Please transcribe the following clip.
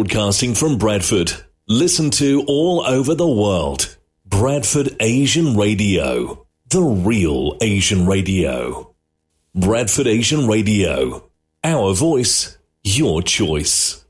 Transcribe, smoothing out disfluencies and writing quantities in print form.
broadcasting from Bradford. Listen to all over the world. Bradford Asian Radio. The real Asian radio. Bradford Asian Radio. Our voice, your choice.